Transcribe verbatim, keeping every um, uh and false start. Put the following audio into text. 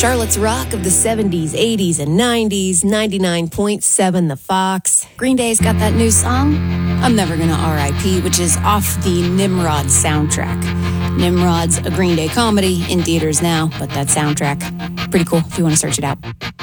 Charlotte's Rock of the seventies, eighties, and nineties, ninety-nine point seven The Fox. Green Day's got that new song, I'm Never Gonna R I P, which is off the Nimrod soundtrack. Nimrod's a Green Day comedy in theaters now, but that soundtrack, pretty cool if you want to search it out.